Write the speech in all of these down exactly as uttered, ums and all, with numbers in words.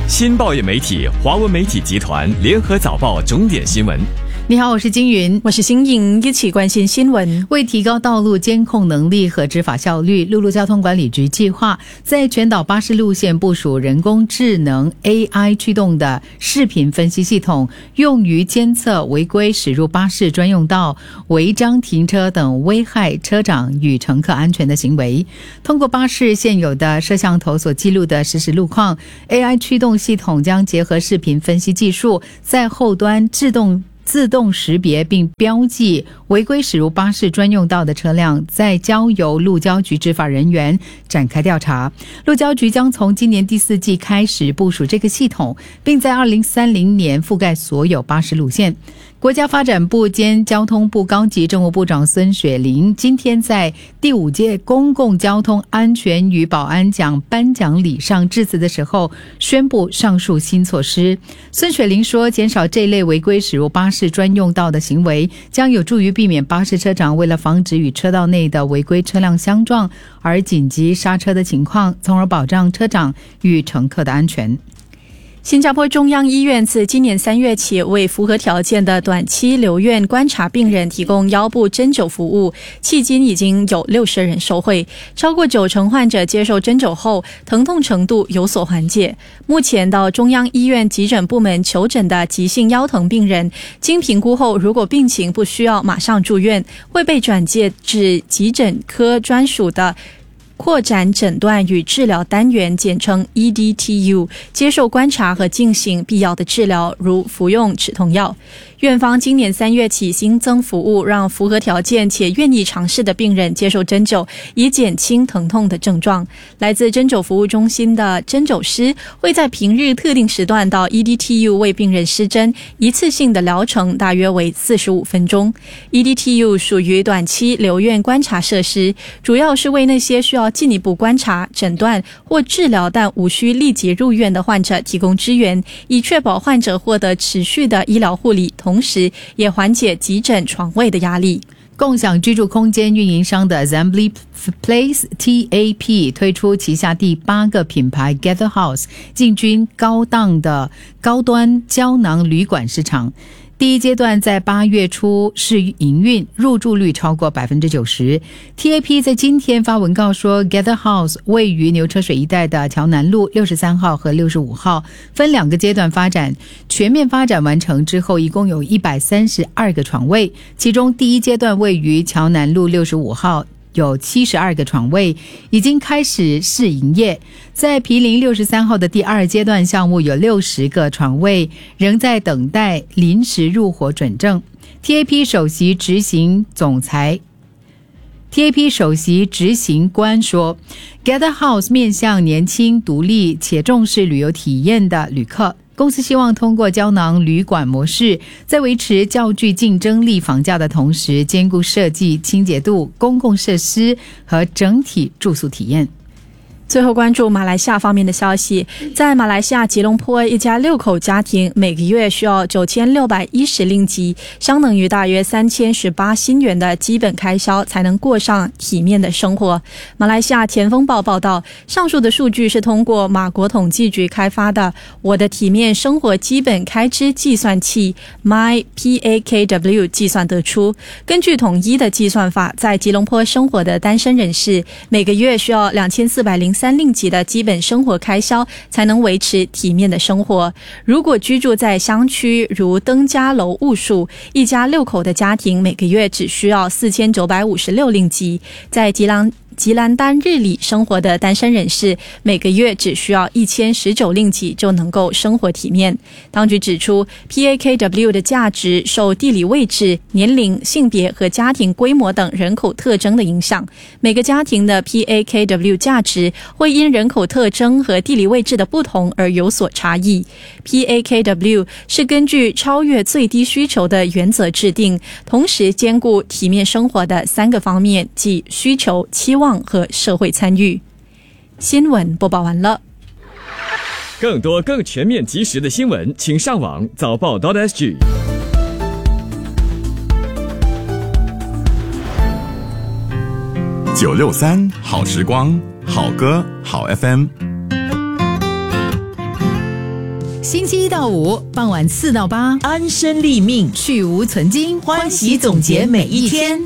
新报业媒体华文媒体集团联合早报重点新闻。 你好，我是金云， 我是新颖，一起关心新闻。 为提高道路监控能力和执法效率，陆路交通管理局计划在全岛巴士路线部署人工智能 A I 驱动的视频分析系统，用于监测违规驶入巴士专用道、违章停车等危害车长与乘客安全的行为。通过巴士现有的摄像头所记录的实时路况， A I 驱动系统将结合视频分析技术，在后端自动自动识别并标记违规驶入巴士专用道的车辆，再交由路交局执法人员展开调查。路交局将从今年第四季开始部署这个系统，并在二零三零年覆盖所有巴士路线。国家发展部兼交通部高级政务部长孙雪玲今天在第五届公共交通安全与保安奖颁奖礼上致辞的时候，宣布上述新措施。孙雪玲说，减少这类违规驶入巴士专用道的行为，将有助于避免巴士车长为了防止与车道内的违规车辆相撞而紧急刹车的情况，从而保障车长与乘客的安全。 新加坡中央医院自今年三月起为符合条件的短期留院观察病人提供腰部针灸服务，迄今已经有六十人受惠，超过九成患者接受针灸后疼痛程度有所缓解。目前到中央医院急诊部门求诊的急性腰疼病人，经评估后如果病情不需要马上住院，会被转介至急诊科专属的扩展诊断与治疗单元，简称 E D T U， 接受观察和进行必要的治疗，如服用止痛药。院方今年三月起新增服务，让符合条件且愿意尝试的病人接受针灸，以减轻疼痛的症状。来自针灸服务中心的针灸师会在平日特定时段到 E D T U 为病人施针，一次性的疗程大约为四十五分钟。E D T U 属于短期留院观察设施，主要是为那些需要进一步观察、诊断或治疗但无需立即入院的患者提供支援，以确保患者获得持续的医疗护理，同时也缓解急诊床位的压力。 共享居住空间运营商的 Assembly Place T A P 推出旗下第八个品牌 Gather House， 进军高档的高端胶囊旅馆市场。第一阶段在八月初试营运，入住率超过 百分之九十。 T A P 在今天发文告说， Gather House 位于牛车水一带的桥南路六十三号和六十五号，分两个阶段发展，全面发展完成之后一共有一百三十二个床位，其中第一阶段位于桥南路六十五号，有七十二个床位，已经开始试营业。在毗邻六十三号的第二阶段项目有六十个床位，仍在等待临时入伙准证。 T A P 首席执行总裁 T A P 首席执行官说， Gather House 面向年轻、独立且重视旅游体验的旅客。公司希望通过胶囊旅馆模式，在维持较具竞争力房价的同时，兼顾设计、清洁度、公共设施和整体住宿体验。 最后关注马来西亚方面的消息，在马来西亚吉隆坡，一家六口家庭每个月需要九千六百一十令吉，相等于大约三千十八新元的基本开销，才能过上体面的生活。马来西亚前锋报报道，上述的数据是通过马国统计局开发的我的体面生活基本开支计算器 My P A K W 计算得出。根据统一的计算法，在吉隆坡生活的单身人士每个月需要两千四百零三令吉的基本生活开销，才能维持体面的生活。如果居住在乡区如登嘉楼务署，一家六口的家庭每个月只需要四千九百五十六令吉。在吉朗吉兰丹日里生活的单身人士每个月只需要一千十九令吉就能够生活体面。当局指出， P A K W 的价值受地理位置、年龄、性别和家庭规模等人口特征的影响。每个家庭的 P A K W 价值会因人口特征和地理位置的不同而有所差异。 P A K W 是根据超越最低需求的原则制定，同时兼顾体面生活的三个方面，即需求、期望和社会参与。新闻播报完了。 更多更全面及时的新闻，请上网早报 .sg。 九六三好时光，好歌好 F M。 星期一到五傍晚四到八， 安身立命， 去无存菁， 欢喜总结每一天。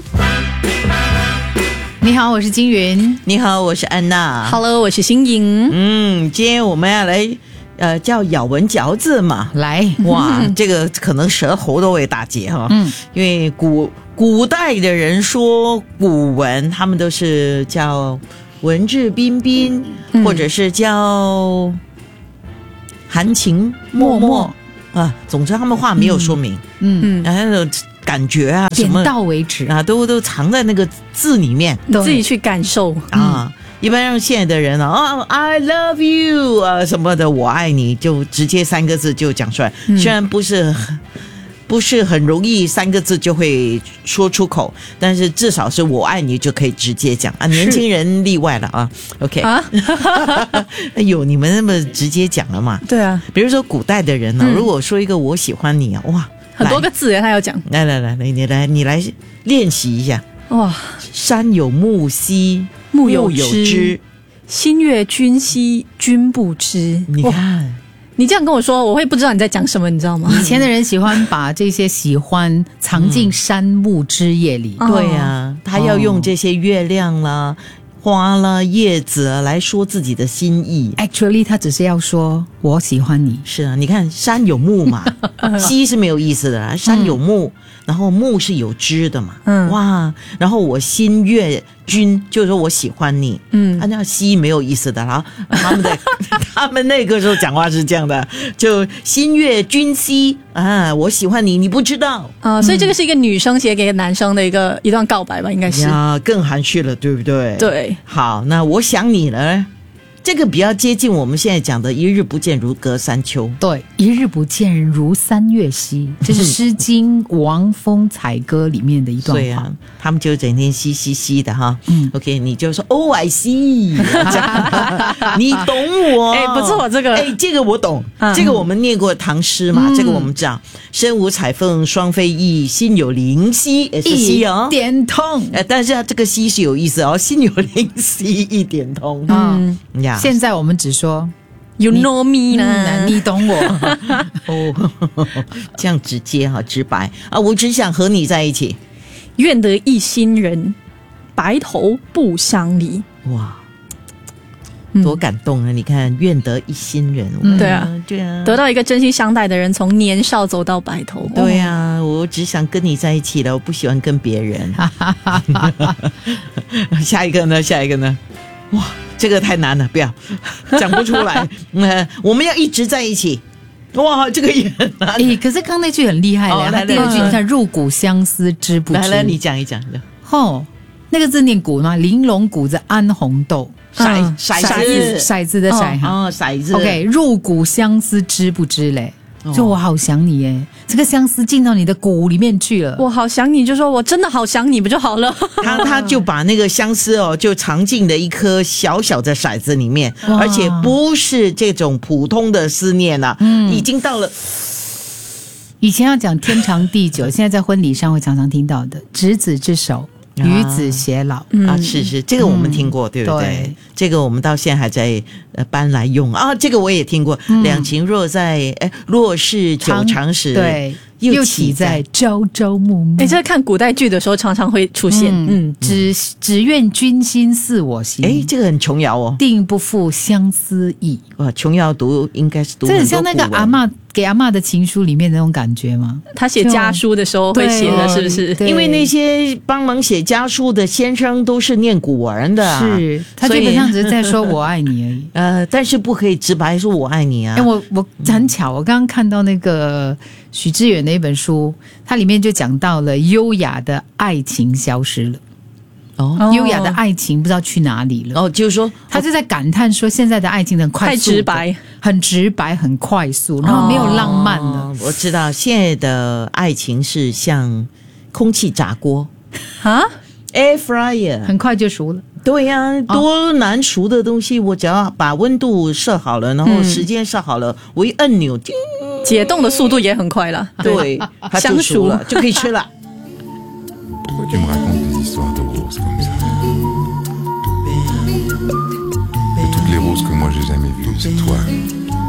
你好，我是金云。 你好，我是安娜。 Hello， 我是新颖。 嗯，今天我们要来呃叫咬文嚼字嘛， 来， 哇，这个可能舌头都会打结哈。 嗯， 因为古古代的人说古文，他们都是叫文质彬彬， 嗯、 或者是叫含情脉脉啊，总之他们话没有说明， 嗯， 然后感觉啊什么点到为止啊，都都藏在那个字里面， 你自己去感受啊。一般让现在的人啊，哦 ，I love you 啊什么的，我爱你，就直接三个字就讲出来。嗯、虽然不是不是很容易三个字就会说出口，但是至少是我爱你就可以直接讲啊。年轻人例外了啊。OK 啊，哎呦，你们那么直接讲了嘛？ 对啊， 比如说古代的人呢、啊嗯，如果说一个我喜欢你啊，哇， 很多个字他要讲。 来来来来，你来你来练习一下。哇，山有木兮木有枝，心悦君兮君不知。 你看， 你这样跟我说，我会不知道你在讲什么，你知道吗？ 以前的人喜欢把这些喜欢藏进山木枝叶里。 嗯、对呀、啊，他要用这些月亮啦、花啦、叶子啊来说自己的心意。 Actually， 他只是要说我喜欢你。 是啊，你看山有木嘛，兮是没有意思的啦，山有木。嗯，然后木是有枝的嘛，嗯，哇，然后我心悦君，就是说我喜欢你，嗯，啊，那兮没有意思的啦，他们的他们那个时候讲话是这样的，就心悦君兮啊，我喜欢你，你不知道啊、呃，所以这个是一个女生写给男生的一个、嗯、一段告白吧，应该是呀，更含蓄了，对不对？ 对， 好，那我想你了。这个比较接近我们现在讲的一日不见如隔三秋。 对，一日不见如三月兮，这是《诗经·王风采歌》里面的一段话。 对啊，他们就整天嘻嘻嘻的哈。嗯 ，OK， 你就说 Oh I see， 你懂我。 哎，不错，这个哎，这个我懂、嗯。这个我们念过唐诗嘛，嗯、这个我们知道。身无彩凤双飞翼，心有灵犀也是犀哦， 一点通。 呃，但是它这个犀是有意思哦，心有灵犀一点通。嗯呀。 现在我们只说 You know me 呢、 嗯，你懂我哦，这样直接哈，直白啊！我只想和你在一起， 愿得一心人，白头不相离。 哇，多感动啊！你看，愿得一心人， 嗯、对啊， 对啊， 得到一个真心相待的人，从年少走到白头。 对啊，我只想跟你在一起了，我不喜欢跟别人。下一个呢？下一个呢？哇！这个太难了，不要讲不出来。嗯，我们要一直在一起。哇，这个也很难。 欸、可是刚那句很厉害了，他第二句你看，入骨相思知不知？ 来来，你讲一讲。 哦，那个字念骨吗？玲珑骨子安红豆， 骰骰子骰子的骰哈。 哦，骰子。 OK， 入骨相思知不知嘞？就我好想你耶，这个相思进到你的骨里面去了。 我好想你，就说我真的好想你，不就好了？ 他他就把那个相思哦，就藏进了一颗小小的骰子里面，而且不是这种普通的思念啊，嗯、已经到了。 以前要讲天长地久，现在在婚礼上会常常听到的执子之手。与子偕老、 嗯、啊，是是，这个我们听过，嗯、对不对？对，这个我们到现在还在呃搬来用啊。这个我也听过，嗯、两情若在，哎，若是久长时， 对，又岂在朝朝暮暮。 哎，这个看古代剧的时候常常会出现。嗯， 嗯只只愿君心似我心。 哎，这个很琼瑶哦， 定不负相思意。 哇，琼瑶读应该是读很多古文， 这很像那个阿嬷给阿嬷的情书里面那种感觉吗？ 他写家书的时候会写的，是不是？ 因为那些帮忙写家书的先生都是念古文的、啊， 是他基本上只是在说我爱你而已。 呃，但是不可以直白说我爱你啊。 哎，我我很巧，我刚刚看到那个许知远的一本书，它里面就讲到了优雅的爱情消失了。哦，优雅的爱情不知道去哪里了。 哦，就是说， 他就在感叹说，现在的爱情很快速， 太直白， 很直白，很快速，然后没有浪漫了。 哦、我知道，现在的爱情是像空气炸锅啊 ，air fryer， 很快就熟了。 对呀、啊，多难熟的东西，我只要把温度设好了，然后时间设好了，嗯、我一按钮， 解冻的速度也很快了。 对，它就熟了，就可以吃了。 Tu me racontes des histoires de roses comme ça. Et toutes les roses que moi j'ai jamais vues, c'est toi.